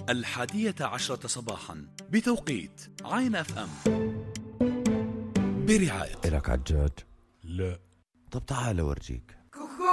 11:10 صباحا بتوقيت عين اف ام، برعاية إلك عجاج؟ لا. طب تعال أورجيك.